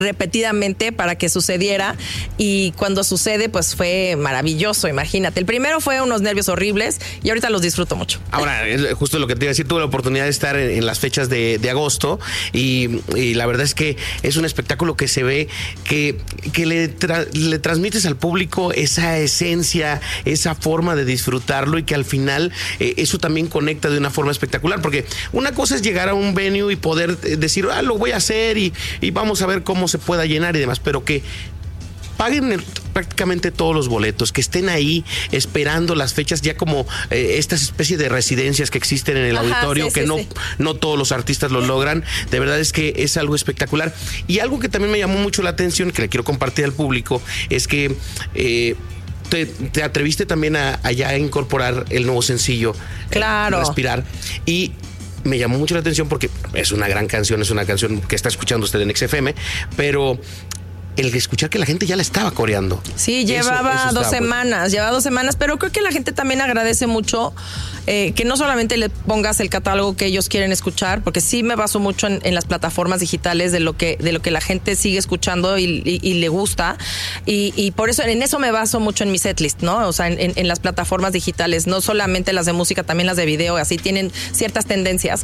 repetidamente para que sucediera, y cuando sucede pues fue maravilloso, imagínate. El primero fue unos nervios horribles y ahorita los disfruto mucho. Ahora, justo lo que te iba a decir, tuve la oportunidad de estar en las fechas de agosto y la verdad es que es un espectáculo que se ve que le transmites al público esa esencia, esa forma de disfrutarlo, y que al final eso también conecta de una forma espectacular, porque una cosa es llegar a un venue y poder decir, lo voy a hacer y vamos a ver cómo se pueda llenar y demás, pero que paguen prácticamente todos los boletos, que estén ahí esperando las fechas, ya como estas especies de residencias que existen en el auditorio, sí, que sí, no todos los artistas lo logran. De verdad es que es algo espectacular. Y algo que también me llamó mucho la atención, que le quiero compartir al público, es que te atreviste también a ya incorporar el nuevo sencillo, claro, Respirar, y me llamó mucho la atención porque es una gran canción, es una canción que está escuchando usted en XFM, pero el escuchar que la gente ya la estaba coreando. Sí, llevaba dos semanas, pero creo que la gente también agradece mucho que no solamente le pongas el catálogo que ellos quieren escuchar, porque sí me baso mucho en las plataformas digitales de lo que la gente sigue escuchando y le gusta, y por eso en eso me baso mucho en mi setlist, ¿no? O sea, en las plataformas digitales, no solamente las de música, también las de video, así tienen ciertas tendencias,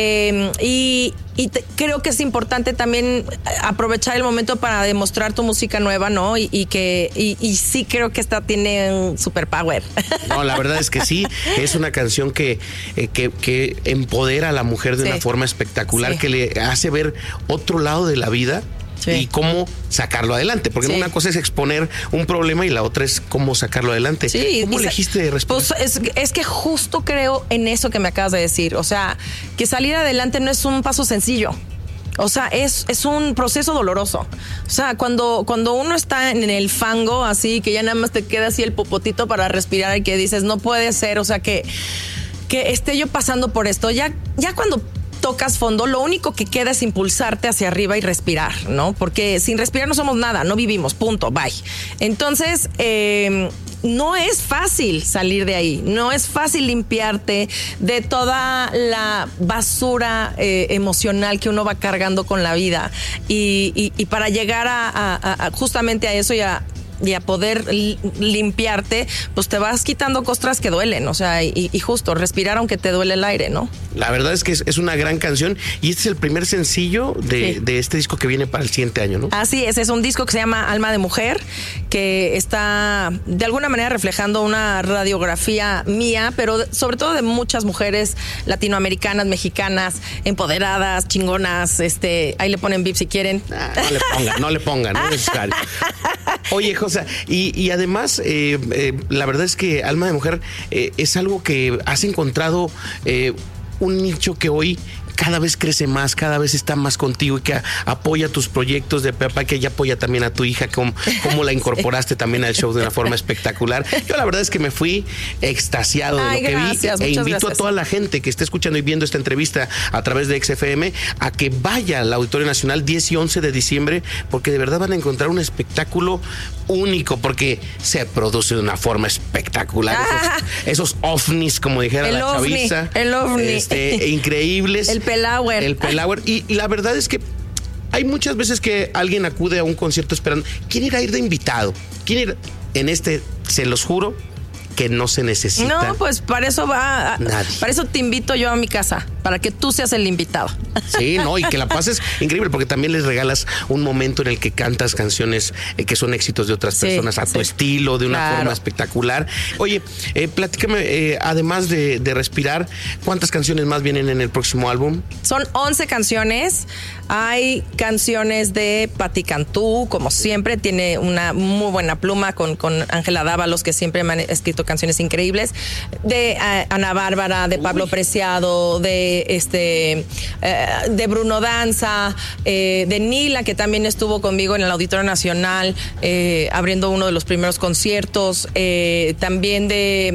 creo que es importante también aprovechar el momento para demostrar tu música nueva, ¿no? Y sí creo que esta tiene un superpower. No, la verdad es que sí, es una canción que empodera a la mujer de una forma espectacular, sí, que le hace ver otro lado de la vida. Sí. Y cómo sacarlo adelante, porque una cosa es exponer un problema y la otra es cómo sacarlo adelante. Sí, ¿cómo elegiste Respirar? Pues es que justo creo en eso que me acabas de decir, o sea, que salir adelante no es un paso sencillo. O sea, es un proceso doloroso. O sea, cuando uno está en el fango, así, que ya nada más te queda así el popotito para respirar, y que dices, no puede ser, o sea, que esté yo pasando por esto. Ya cuando tocas fondo, lo único que queda es impulsarte hacia arriba y respirar, ¿no? Porque sin respirar no somos nada, no vivimos, punto, bye. Entonces, no es fácil salir de ahí, no es fácil limpiarte de toda la basura emocional que uno va cargando con la vida, y para llegar a justamente a eso y a poder limpiarte, pues te vas quitando costras que duelen, o sea, y justo respirar aunque te duele el aire, ¿no? La verdad es que es una gran canción, y este es el primer sencillo de este disco que viene para el siguiente año, ¿no? Así es un disco que se llama Alma de Mujer, que está de alguna manera reflejando una radiografía mía, pero sobre todo de muchas mujeres latinoamericanas, mexicanas, empoderadas, chingonas, ahí le ponen bip si quieren. No le pongan, no es necesario. Oye, Josa, y además, la verdad es que Alma de Mujer es algo que has encontrado un nicho que hoy cada vez crece más, cada vez está más contigo, y que apoya tus proyectos de papá, que ella apoya también a tu hija, cómo la incorporaste también al show de una forma espectacular. Yo la verdad es que me fui extasiado de lo que vi, e invito a toda la gente que esté escuchando y viendo esta entrevista a través de XFM a que vaya al Auditorio Nacional 10 y 11 de diciembre, porque de verdad van a encontrar un espectáculo único, porque se produce de una forma espectacular. Esos ovnis, como dijera la chaviza. El ovni. Increíbles. El Pelauer. Y la verdad es que hay muchas veces que alguien acude a un concierto esperando, ¿quién irá a ir de invitado? En este, se los juro, que no se necesita. No, pues para eso va. Nadie. Para eso te invito yo a mi casa, para que tú seas el invitado. Sí, no, y que la pases increíble, porque también les regalas un momento en el que cantas canciones que son éxitos de otras personas a tu estilo, de una forma espectacular. Oye, platícame, además de Respirar, ¿cuántas canciones más vienen en el próximo álbum? Son 11 canciones. Hay canciones de Pati Cantú, como siempre, tiene una muy buena pluma con Ángela Dávalos, que siempre me han escrito canciones increíbles, de Ana Bárbara, de Pablo Preciado, de Bruno Danza, de Nila, que también estuvo conmigo en el Auditorio Nacional abriendo uno de los primeros conciertos, también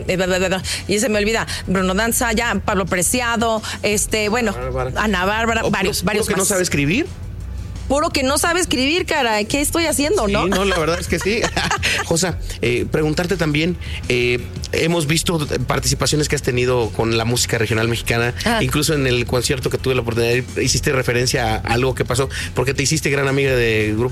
y se me olvida, Bruno Danza, ya Pablo Preciado, Ana Bárbara, varios que más. ¿No sabe escribir? puro que no sabe escribir, cara. ¿Qué estoy haciendo, sí, no? No, la verdad es que sí. Josa, preguntarte también, hemos visto participaciones que has tenido con la música regional mexicana, incluso en el concierto que tuve la oportunidad de ir, hiciste referencia a algo que pasó, porque te hiciste gran amiga de Grupo